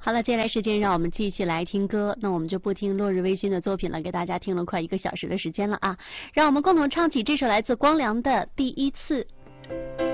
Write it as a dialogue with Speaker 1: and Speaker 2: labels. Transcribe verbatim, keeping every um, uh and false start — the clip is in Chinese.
Speaker 1: 好了，接下来时间让我们继续来听歌，那我们就不听落日微醺的作品了，给大家听了快一个小时的时间了啊，让我们共同唱起这首来自光良的《第一次》。